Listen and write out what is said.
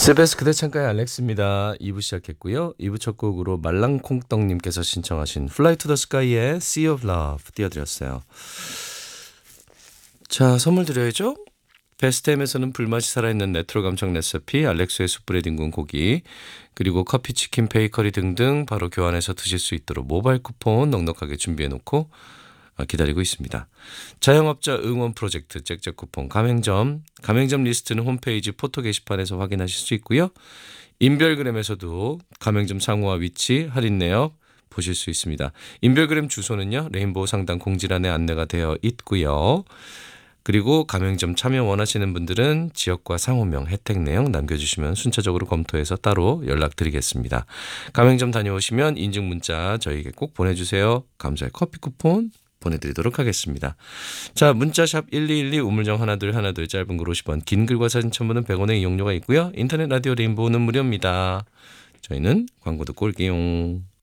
스베스 그대 창가의 알렉스입니다. 2부 시작했고요. 2부 첫 곡으로 말랑콩떡님께서 신청하신 Fly to the Sky의 Sea of Love 띄워드렸어요. 자, 선물 드려야죠. 베스트햄에서는 불맛이 살아있는 레트로 감성 레시피, 알렉스의 숯불에 뒹군 고기, 그리고 커피, 치킨, 베이커리 등등 바로 교환해서 드실 수 있도록 모바일 쿠폰 넉넉하게 준비해놓고 기다리고 있습니다. 자영업자 응원 프로젝트 잭잭 쿠폰 가맹점 리스트는 홈페이지 포토 게시판에서 확인하실 수 있고요. 인별그램에서도 가맹점 상호와 위치, 할인 내역 보실 수 있습니다. 인별그램 주소는요. 레인보우 상단 공지란에 안내가 되어 있고요. 그리고 가맹점 참여 원하시는 분들은 지역과 상호명, 혜택 내용 남겨주시면 순차적으로 검토해서 따로 연락드리겠습니다. 가맹점 다녀오시면 인증 문자 저희에게 꼭 보내주세요. 감사의 커피 쿠폰 보내드리도록 하겠습니다. 자, 문자샵 1212 우물정 하나둘 짧은 글 50원, 긴 글과 사진 첨부는 100원의 이용료가 있고요. 인터넷 라디오 레인보우는 무료입니다. 저희는 광고 듣고 올게요.